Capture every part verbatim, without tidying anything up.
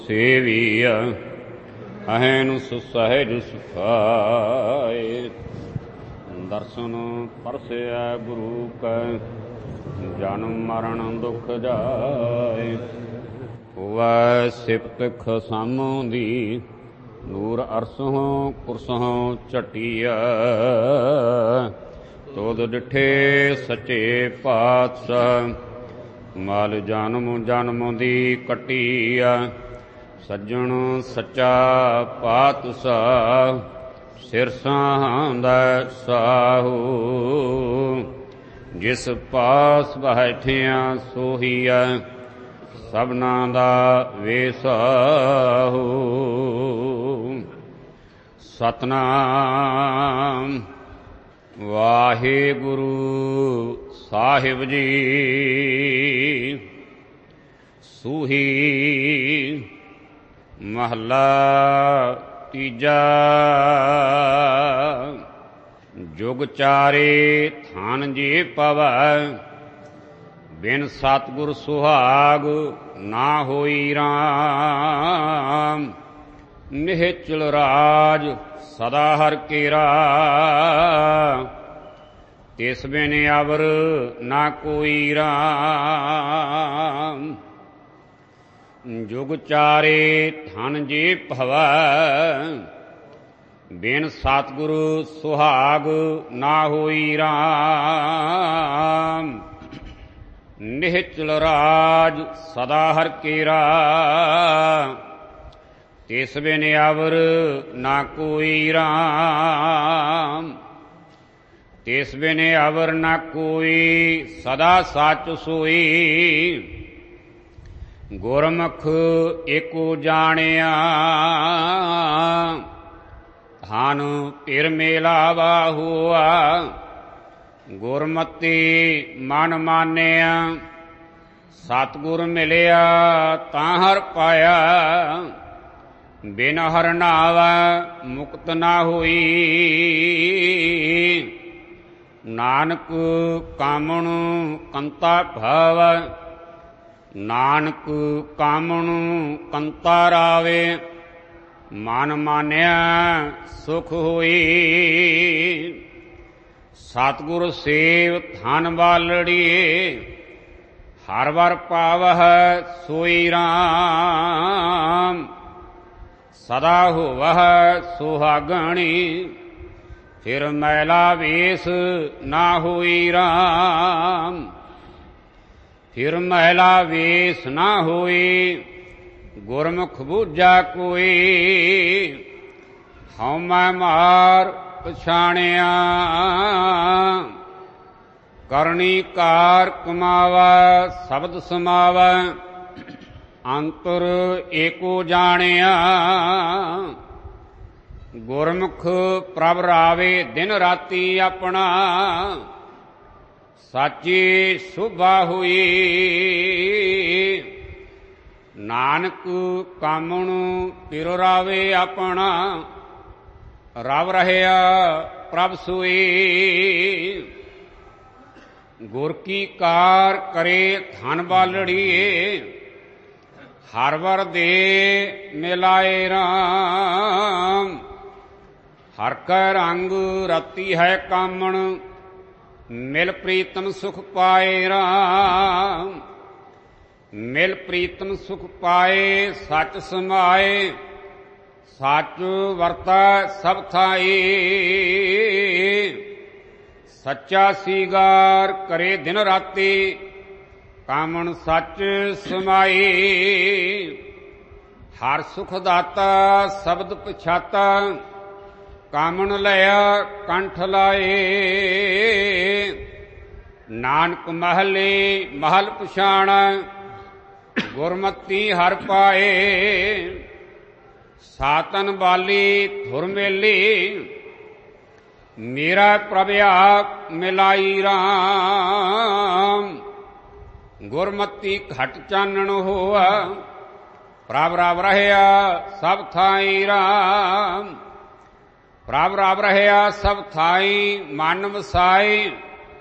ਸੇਵੀਆ ਅਹੈਨ ਸੁਸਹਿਜ ਸੁਖਾਏ। ਦਰਸ਼ਨ ਪਰਸਿਆ ਗੁਰੂ ਕੈ ਜਨਮ ਮਰਨ ਦੁਖ ਜਾਏ। ਹੋਵੈ ਸਿਫਤ ਖਸਮ ਦੀ ਨੂਰ ਅਰਸੋਂ ਕੁਰਸੋਂ ਝਟੀਆ। ਤੁਧ ਡਿਠੇ ਸੱਚੇ ਪਾਤਸ਼ਾਹ ਮਲ ਜਨਮ ਜਨਮ ਦੀ ਕੱਟੀਆ। ਸੱਜਣ ਸੱਚਾ ਪਾਤਸ਼ਾਹ ਸਿਰਸਾਂ ਦਾ ਸਾਹੂ। ਜਿਸ ਪਾਸ ਬੈਠਿਆ ਸੋਹੀਆ ਸਭਨਾਂ ਦਾ ਵੇਸਾਹੂ। ਸਤਨਾਮ ਵਾਹਿਗੁਰੂ ਸਾਹਿਬ ਜੀ। ਸੂਹੀ ਮਹੱਲਾ ਤੀਜਾ। ਜੁਗ ਚਾਰੇ ਥਾਨ ਜੇ ਪਵੈ ਬਿਨ ਸਤਿਗੁਰ ਸੁਹਾਗ ਨਾ ਹੋਈ ਰਾਮ। ਨਿਹਚਲ ਰਾਜ ਸਦਾ ਹਰਿ ਕੇਰਾ ਤਿਸ ਬਿਨ ਅਵਰ ਨਾ ਕੋਈ ਰਾਮ। ਜੁਗ ਚਾਰੇ ਥਨ ਜੇ ਭਵੈ ਬਿਨ ਸਤਿਗੁਰੂ ਸੁਹਾਗ ਨਾ ਹੋਈ ਰਾਮ। ਨਿਹਚਲ ਰਾਜ ਸਦਾ ਹਰਿ ਕੇਰਾ ਤਿਸ ਬਿਨ ਅਵਰ ਨਾ ਕੋਈ ਰਾਮ। ਤਿਸ ਬਿਨ ਅਵਰ ਨਾ ਕੋਈ ਸਦਾ ਸੱਚ ਸੋਈ। ਗੁਰਮੁਖ ਏਕੋ ਜਾਣਿਆ ਧਨ ਧਿਰ ਮੇਲਾਵਾ ਹੋਆ। ਗੁਰਮਤਿ ਮਨ ਮਾਨਿਆ ਸਤਿਗੁਰ ਮਿਲਿਆ ਤਾਂ ਹਰਿ ਪਾਇਆ। ਬਿਨ ਹਰਿ ਨਾਵੈ ਮੁਕਤ ਨਾ ਹੋਈ। ਨਾਨਕ ਕਾਮਣ ਕੰਤਾ ਭਾਵੈ ਨਾਨਕ ਕਾਮਣ ਕੰਤਾ ਰਾਵੇ। ਮਨ ਮਾਨਿਆ ਸੁਖ ਹੋਈ। ਸਤਿਗੁਰ ਸੇਵ ਧਨ ਬਾਲੜੀਏ ਹਰ ਵਰ ਪਾਵਹਿ ਸੋਈ ਰਾਮ। ਸਦਾ ਹੋਵਹਿ ਸੁਹਾਗਣੀ ਫਿਰ ਮੈਲਾ ਵੇਸ ਨਾ ਹੋਈ ਰਾਮ। ਫਿਰ ਮਹਿਲਾ ਵੇਸ ਨਾ ਹੋਈ ਗੁਰਮੁਖ ਬੂਝਾ ਕੋਈ। ਹਉ ਮੈਂ ਮਾਰ ਪਛਾਣਿਆ ਕਰਨੀ ਕਾਰ ਕਮਾਵਾ ਸ਼ਬਦ ਸਮਾਵਾ। ਅੰਤਰ ਏਕੋ ਜਾਣਿਆ ਗੁਰਮੁਖ ਪ੍ਰਭ ਰਾਵੇ ਦਿਨ ਰਾਤੀ ਆਪਣਾ। ਸਾਚੀ ਸ਼ੋਭਾ ਹੋਈ ਨਾਨਕ ਕਾਮਣ ਪਿਰ ਰਾਵੇ ਆਪਣਾ। ਰਵ ਰਹਿਆ ਪ੍ਰਭ ਸੋਈ ਗੁਰ ਕੀ ਕਾਰ ਕਰੇ ਧਨ ਬਾਲੜੀਏ। ਹਰ ਵਰ ਦੇ ਮਿਲਾਏ ਰਾਮ। ਹਰ ਕੈ ਰੰਗ ਰਤੀ ਹੈ ਕਾਮਣ ਮਿਲ ਪ੍ਰੀਤਮ ਸੁਖ ਪਾਏ ਰਾਮ। ਮਿਲ ਪ੍ਰੀਤਮ ਸੁਖ ਪਾਏ ਸੱਚ ਸਮਾਏ। ਸੱਚ ਵਰਤੈ ਸਭ ਥਾਈ। ਸੱਚਾ ਸੀਗਾਰ ਕਰੇ ਦਿਨ ਰਾਤੀ ਕਾਮਣ ਸੱਚ ਸਮਾਈ। ਹਰ ਸੁਖ ਦਾਤਾ ਸ਼ਬਦ ਪਛਾਤਾ ਕਾਮਣ ਲਿਆ ਕੰਠ ਲਾਏ। ਨਾਨਕ ਮਹਲੇ ਮਹਲ ਪਛਾਣੈ ਗੁਰਮਤੀ ਹਰਿ ਪਾਏ। ਸਾਤਨ ਬਾਲੀ ਧੁਰ ਮੇਲੀ ਮੇਰਾ ਪ੍ਰਭ ਆਪ ਮਿਲਾਈ ਰਾਮ। ਗੁਰਮਤੀ ਘਟ ਚਾਨਣ ਹੋਆ ਪ੍ਰਭ ਰਵ ਰਹਿਆ ਸਭ ਥਾਈ ਰਾਮ। ਪ੍ਰਭ ਰਵ ਰਹਿਆ ਸਭ ਥਾਈ ਮਨ ਵਸਾਈ।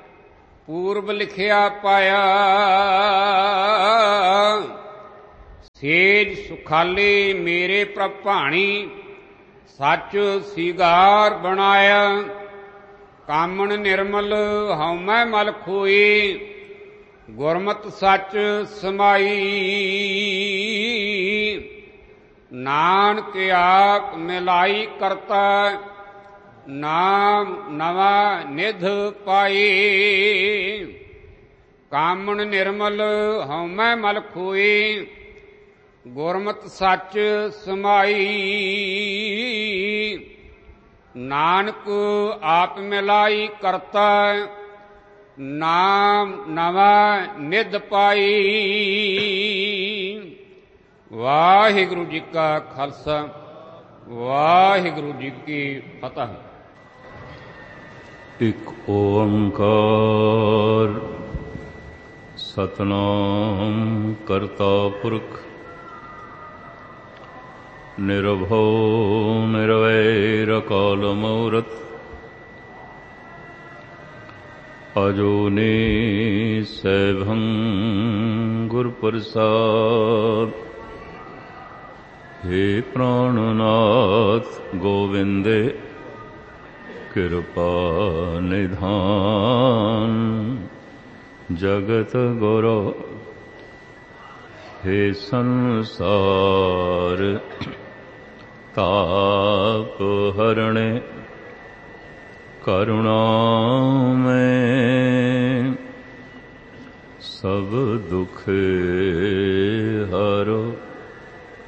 ਪੂਰਬ ਲਿਖਿਆ ਪਾਇਆ ਸੇਜ ਸੁਖਾਲੇ ਮੇਰੇ ਪ੍ਰਭ ਭਾਣੀ, ਸੱਚ ਸੀਗਾਰ ਬਣਾਇਆ। ਕਾਮਣ ਨਿਰਮਲ ਹਉਮੈ ਮਲ ਖੋਈ, ਗੁਰਮਤਿ ਸੱਚ ਸਮਾਈ। ਨਾਨਕ ਆਪ ਮਿਲਾਈ ਕਰਤਾ, ਨਾਮ ਨਵਾ ਨਿਧ ਪਾਈ। ਕਾਮਣ ਨਿਰਮਲ ਹਉਮੈ ਮਲ ਖੋਈ, ਗੁਰਮਤਿ ਸੱਚ ਸਮਾਈ। ਨਾਨਕ ਆਪ ਮਿਲਾਈ ਕਰਤਾ, ਨਾਮ ਨਵਾ ਨਿਧ ਪਾਈ। ਵਾਹਿਗੁਰੂ ਜੀ ਕਾ ਖਾਲਸਾ, ਵਾਹਿਗੁਰੂ ਜੀ ਕੀ ਫਤਿਹ। ਇਕ ਓੰਕਾਰ ਸਤਿਨਾਮ ਕਰਤਾ ਪੁਰਖ, ਨਿਰਭਉ ਨਿਰਵੈਰ ਅਕਾਲ ਮੂਰਤਿ, ਅਜੂਨੀ ਸੈਭੰ ਗੁਰ ਪ੍ਰਸਾਦ। हे ਪ੍ਰਾਣਨਾਥ ਗੋਵਿੰਦੇ ਕਿਰਪਾ ਨਿਧਾਨ, ਜਗਤ ਗੁਰੂ हे ਸੰਸਾਰ ਤਾਪ ਹਰਣੇ, ਕਰੁਣਾਮੈ ਸਭ ਦੁਖ ਹਰੋ।